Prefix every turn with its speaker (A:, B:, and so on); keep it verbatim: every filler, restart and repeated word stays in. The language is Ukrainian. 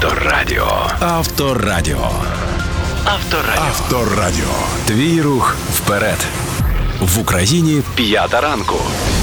A: Авторадіо.
B: Авторадіо.
A: Авторадіо.
B: Авторадіо. Твій рух вперед. В Україні
A: П'ята ранку.